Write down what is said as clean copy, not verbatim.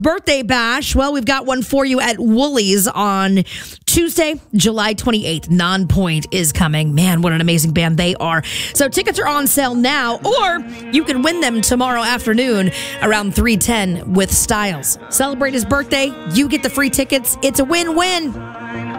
Birthday bash. Well, we've got one for you at Woolies on Tuesday, July 28th. Nonpoint is coming. Man, what an amazing band they are. So tickets are on sale now, or you can win them tomorrow afternoon around 3:10 with Styles. Celebrate his birthday. You get the free tickets. It's a win-win.